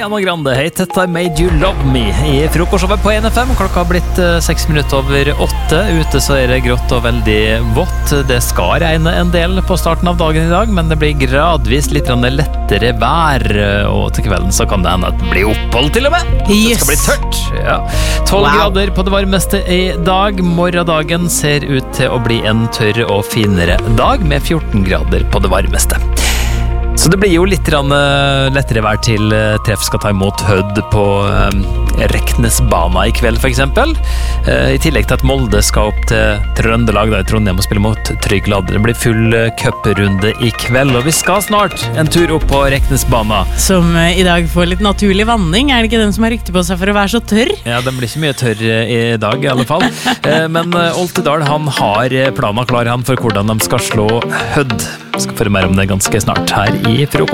Ariana Grande, Hey Tetta Made You Love Me i frokostshowet på NFM. Klokka har blitt 6 minutter over 8. Ute så det grått og veldig vått. Det skal regne en del på starten av dagen i dag, men det blir gradvis litt lettere vær, og til kvelden så kan det hende at det blir opphold til og med. Det skal bli tørt. Ja. 12 grader på det varmeste i dag. Morgendagen ser ut til å bli en tørr og finere dag med 14 grader på det varmeste. Så det blir jo litt lettere vær til treff skal ta imot Hødd på Reknesbana i kveld for eksempel. I tillegg til at Molde skal opp til Trøndelag da i Trondheim og spille mot Trygg Lade. Det blir full cuprunde i kveld, og vi skal snart en tur opp på Reknesbana. Som i dag får litt naturlig vanning. Er det ikke den som har rykte på seg for å være så tørr? Ja, den blir ikke mye tørr i dag i alle fall. Men Oltedal, han har planer klar han for hvordan de skal slå Hødd. Vi skal få mer om det ganske snart her i frokost.